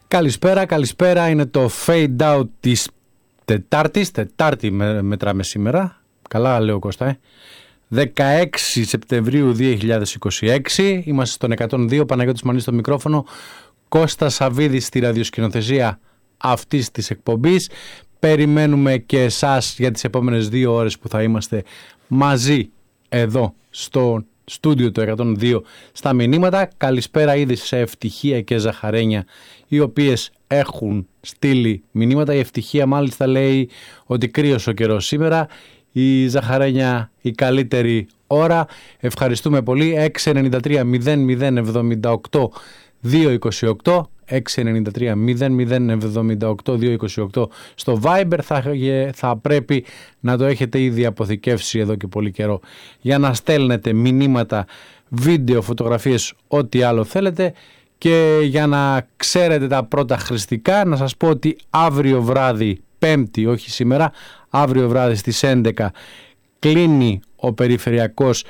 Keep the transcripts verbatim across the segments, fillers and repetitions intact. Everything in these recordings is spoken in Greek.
Καλησπέρα, καλησπέρα. Είναι το fade out της Τετάρτης. Τετάρτη με, μετράμε σήμερα. Καλά λέω, Κώστα, ε. δεκαέξι Σεπτεμβρίου δύο χιλιάδες είκοσι έξι. Είμαστε στον εκατόν δύο. Παναγιώτης Μανής στο μικρόφωνο. Κώστας Σαββίδης στη ραδιοσκηνοθεσία αυτής της εκπομπής. Περιμένουμε και εσάς για τις επόμενες δύο ώρες που θα είμαστε μαζί εδώ στο στούντιο το εκατόν δύο στα μηνύματα. Καλησπέρα ήδη σε Ευτυχία και Ζαχαρένια, οι οποίες έχουν στείλει μηνύματα. Η Ευτυχία μάλιστα λέει ότι κρύωσε ο καιρός σήμερα. Η Ζαχαρένια η καλύτερη ώρα. Ευχαριστούμε πολύ. έξι εννιά τρία μηδέν μηδέν εβδομήντα οκτώ δύο είκοσι οκτώ έξι εννιά τρία μηδέν μηδέν εβδομήντα οκτώ δύο είκοσι οκτώ στο Viber. Θα, θα πρέπει να το έχετε ήδη αποθηκεύσει εδώ και πολύ καιρό για να στέλνετε μηνύματα, βίντεο, φωτογραφίες, ό,τι άλλο θέλετε. Και για να ξέρετε τα πρώτα χρηστικά, να σας πω ότι αύριο βράδυ, Πέμπτη, όχι σήμερα, αύριο βράδυ στις έντεκα κλείνει ο περιφερειακός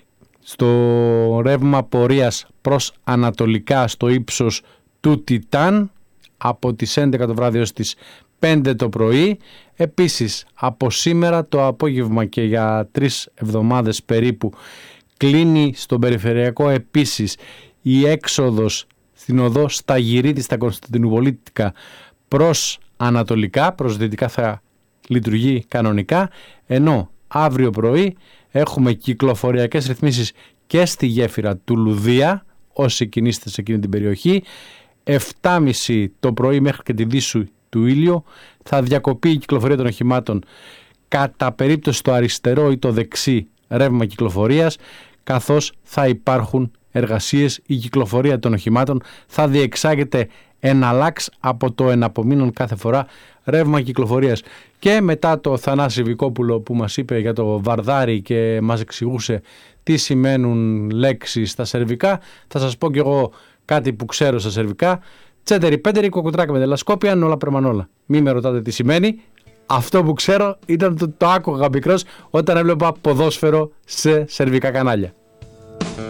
στο ρεύμα πορείας προς ανατολικά στο ύψος του Τιτάν από τις έντεκα το βράδυ ως τις πέντε το πρωί. Επίσης από σήμερα το απόγευμα και για τρεις εβδομάδες περίπου κλείνει στον περιφερειακό επίσης η έξοδος στην οδό Σταγυρίτη στα Κωνσταντινουπολίτικα προς ανατολικά, προς δυτικά θα λειτουργεί κανονικά, ενώ αύριο πρωί έχουμε κυκλοφοριακές ρυθμίσεις και στη γέφυρα του Λουδία όσοι κινείστε σε εκείνη την περιοχή. Εφτά και μισή το πρωί μέχρι και τη δύση του ήλιου θα διακοπεί η κυκλοφορία των οχημάτων κατά περίπτωση το αριστερό ή το δεξί ρεύμα κυκλοφορίας, καθώς θα υπάρχουν εργασίες. Η κυκλοφορία των οχημάτων θα διεξάγεται εναλλάξ από το εναπομείνον κάθε φορά ρεύμα κυκλοφορίας. Και μετά το Θανάση Βικόπουλο που μας είπε για το βαρδάρι και μας εξηγούσε τι σημαίνουν λέξεις στα σερβικά, θα σας πω κι εγώ κάτι που ξέρω στα σερβικά. Τσέτερι πέντερι κοκοτράκα με τελασκόπια όλα πρεμανόλα. Μη με ρωτάτε τι σημαίνει. Αυτό που ξέρω ήταν το, το άκουγα μικρός όταν έβλεπα ποδόσφαιρο σε σερβικά κανάλια.